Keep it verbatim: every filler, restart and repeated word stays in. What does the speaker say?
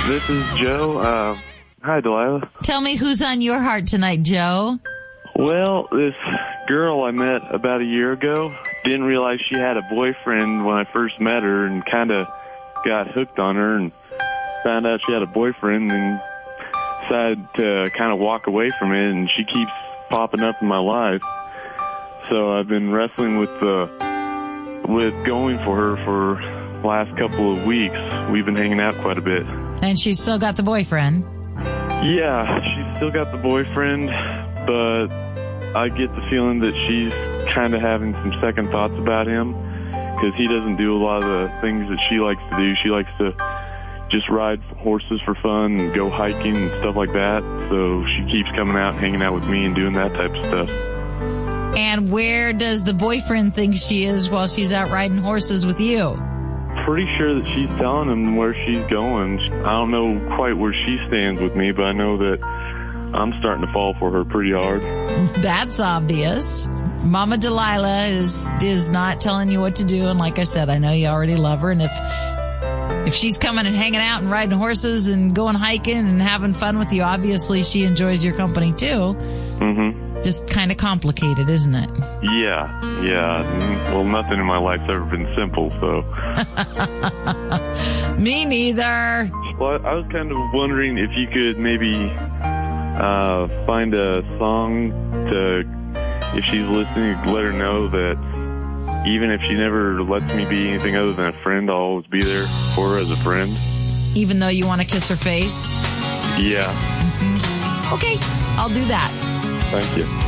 This is Joe. Uh, hi, Delilah. Tell me who's on your heart tonight, Joe. Well, this girl I met about a year ago, didn't realize she had a boyfriend when I first met her and kind of got hooked on her and found out she had a boyfriend and decided to kind of walk away from it, and she keeps popping up in my life. So I've been wrestling with the with going for her for the last couple of weeks. We've been hanging out quite a bit. And she's still got the boyfriend. Yeah, she's still got the boyfriend, but I get the feeling that she's kind of having some second thoughts about him because he doesn't do a lot of the things that she likes to do. She likes to just ride horses for fun and go hiking and stuff like that. So she keeps coming out and hanging out with me and doing that type of stuff. And where does the boyfriend think she is while she's out riding horses with you? Pretty sure that she's telling him where she's going. I don't know quite where she stands with me, but I know that I'm starting to fall for her pretty hard. That's obvious. Mama Delilah is is not telling you what to do, and like I said, I know you already love her, and if if she's coming and hanging out and riding horses and going hiking and having fun with you, obviously she enjoys your company too. Mm-hmm. Just kind of complicated, isn't it? Yeah, yeah. Well, nothing in my life's ever been simple, so. Me neither. Well, I was kind of wondering if you could maybe uh, find a song to, if she's listening, let her know that even if she never lets me be anything other than a friend, I'll always be there for her as a friend. Even though you want to kiss her face? Yeah. Mm-hmm. Okay, I'll do that. Thank you.